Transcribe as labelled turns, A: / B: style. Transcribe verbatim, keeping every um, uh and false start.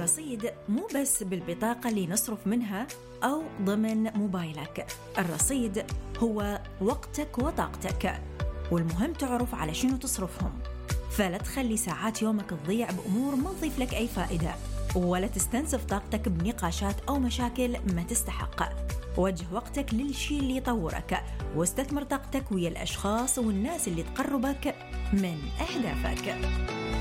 A: الرصيد مو بس بالبطاقة اللي نصرف منها أو ضمن موبايلك، الرصيد هو وقتك وطاقتك، والمهم تعرف على شنو تصرفهم. فلا تخلي ساعات يومك تضيع بأمور ما تضيف لك أي فائدة، ولا تستنسف طاقتك بنقاشات أو مشاكل ما تستحق. وجه وقتك للشي اللي يطورك، واستثمر طاقتك ويا الأشخاص والناس اللي تقربك من أهدافك.